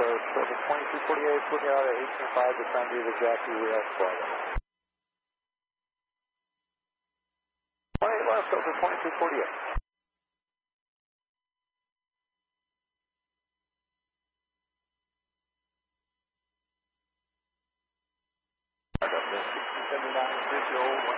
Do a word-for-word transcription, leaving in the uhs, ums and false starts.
Silver twenty-two forty-eight, put me out at eighteen five to San Diego Jackie, we have Florida. twenty-eight left, Silver twenty-two forty-eight. seventy-nine visual.